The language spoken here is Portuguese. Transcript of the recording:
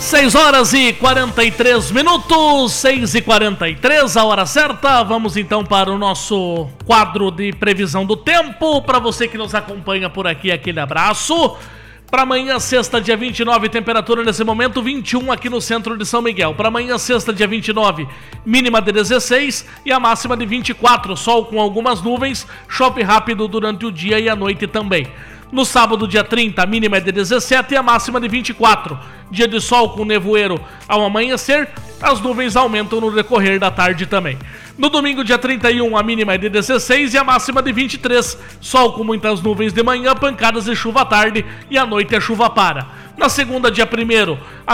6 horas e 43 minutos, 6h43, a hora certa. Vamos então para o nosso quadro de previsão do tempo. Para você que nos acompanha por aqui, aquele abraço. Para amanhã, sexta, dia 29, temperatura nesse momento 21 aqui no centro de São Miguel. Para amanhã, sexta, dia 29, mínima de 16 e a máxima de 24. Sol com algumas nuvens, chove rápido durante o dia e a noite também. No sábado, dia 30, a mínima é de 17 e a máxima de 24. Dia de sol com nevoeiro ao amanhecer, as nuvens aumentam no decorrer da tarde também. No domingo, dia 31, a mínima é de 16 e a máxima de 23. Sol com muitas nuvens de manhã, pancadas de chuva à tarde e à noite a chuva para. Na segunda, dia 1º,